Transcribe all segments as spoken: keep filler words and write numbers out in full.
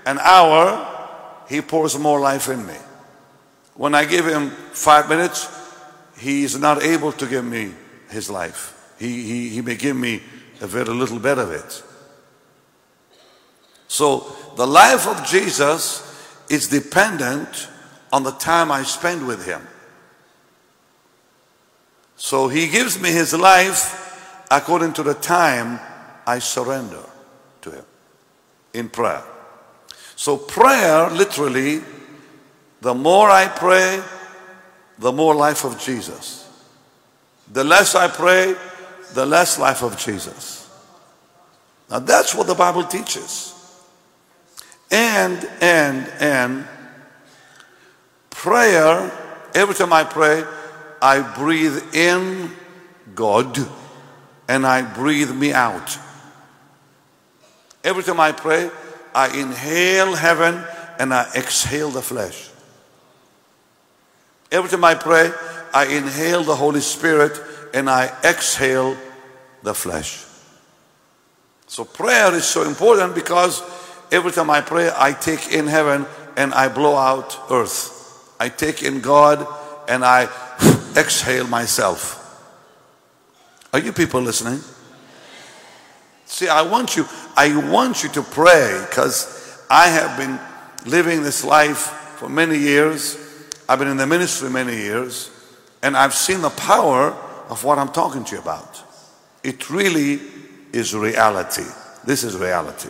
an hour, he pours more life in me. When I give him five minutes, he's not able to give me his life. He, he, he may give me a very little bit of it. So the life of Jesus is dependent on the time I spend with him. So he gives me his life according to the time I surrender to him in prayer. So prayer, literally, the more I pray, the more life of Jesus. The less I pray, the less life of Jesus. Now that's what the Bible teaches. And, and, and prayer, every time I pray, I breathe in God and I breathe me out. Every time I pray, I inhale heaven and I exhale the flesh. Every time I pray, I inhale the Holy Spirit and I exhale the flesh. So prayer is so important because every time I pray, I take in heaven and I blow out earth. I take in God and I exhale myself. Are you people listening? See, I want you, I want you to pray because I have been living this life for many years. I've been in the ministry many years, and I've seen the power of what I'm talking to you about. It really is reality. This is reality.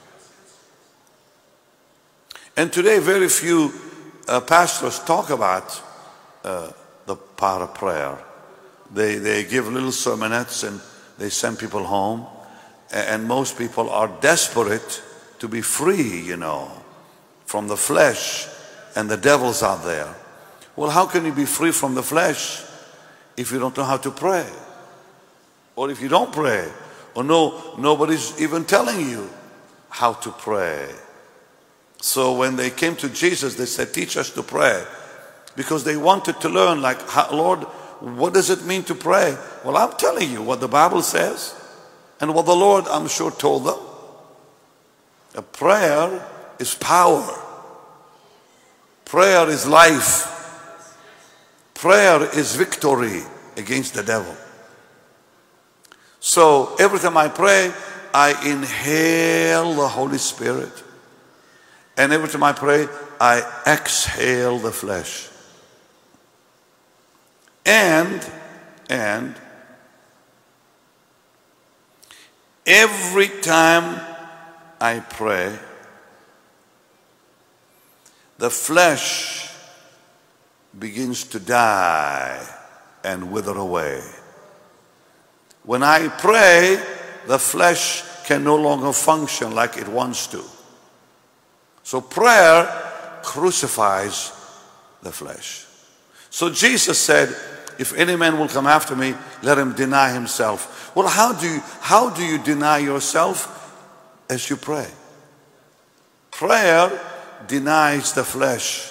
And today, very few uh, pastors talk about uh, the power of prayer. They, they give little sermonettes and they send people home. And most people are desperate to be free, you know, from the flesh and the devil's out there. Well, how can you be free from the flesh if you don't know how to pray? Or if you don't pray? Or no, nobody's even telling you how to pray. So when they came to Jesus, they said, teach us to pray. Because they wanted to learn, like, Lord, what does it mean to pray? Well, I'm telling you what the Bible says. And what the Lord, I'm sure, told them. A prayer is power. Prayer is life. Prayer is victory against the devil. So every time I pray, I inhale the Holy Spirit. And every time I pray, I exhale the flesh. And, and, every time I pray, the flesh begins to die and wither away. When I pray, the flesh can no longer function like it wants to. So prayer crucifies the flesh. So Jesus said, if any man will come after me, let him deny himself. Well, how do you, how do you deny yourself? As you pray. Prayer denies the flesh.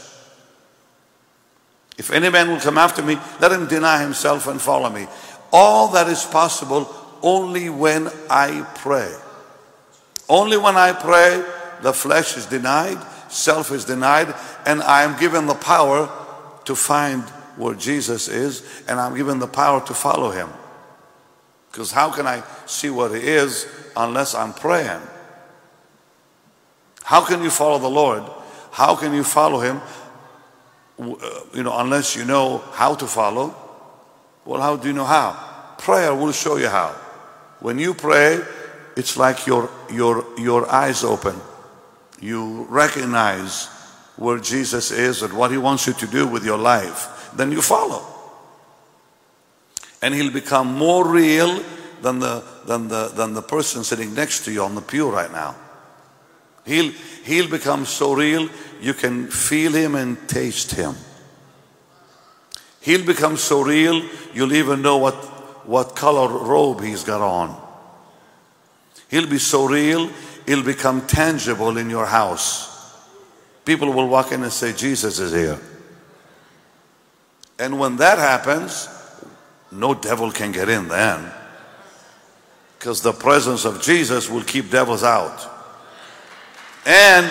If any man will come after me, let him deny himself and follow me. All that is possible only when I pray. Only when I pray, the flesh is denied, self is denied, and I am given the power to find where Jesus is, and I'm given the power to follow him. Because how can I see what he is unless I'm praying? How can you follow the Lord? How can you follow him, you know, unless you know how to follow? Well, how do you know how? Prayer will show you how. When you pray, it's like your, your, your eyes open. You recognize where Jesus is and what he wants you to do with your life. Then you follow. And he'll become more real than the, than the, than the person sitting next to you on the pew right now. He'll, he'll become so real, you can feel him and taste him. He'll become so real, you'll even know what, what color robe he's got on. He'll be so real, he'll become tangible in your house. People will walk in and say, Jesus is here. And when that happens, no devil can get in then. Because the presence of Jesus will keep devils out. And